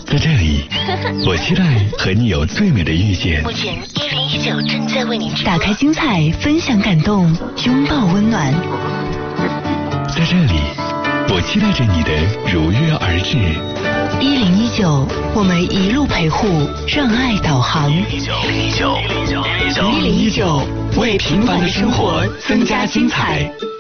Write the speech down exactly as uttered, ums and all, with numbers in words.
在这里，我期待和你有最美的遇见。 目前一零一九正在为您直播。 打开精彩，分享感动，拥抱温暖。 在这里，我期待着你的如约而至。 一零一九，我们一路陪护，让爱导航。 一零一九，一零一九， 一零一九，为平凡的生活增加精彩。